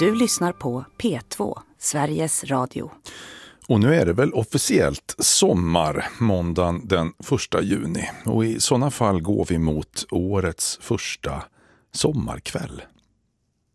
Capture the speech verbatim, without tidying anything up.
Du lyssnar på P två, Sveriges Radio. Och nu är det väl officiellt sommar, måndagen den första juni. Och i sådana fall går vi mot årets första sommarkväll.